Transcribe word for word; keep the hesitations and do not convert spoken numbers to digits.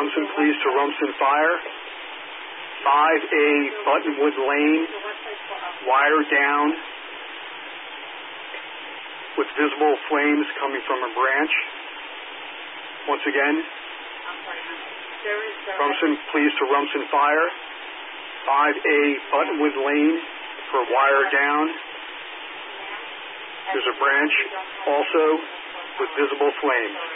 Rumson, please, to Rumson Fire. five A Buttonwood Lane, wire down with visible flames coming from a branch. Once again, Rumson, please, to Rumson Fire. five A Buttonwood Lane for wire down. There's a branch also with visible flames.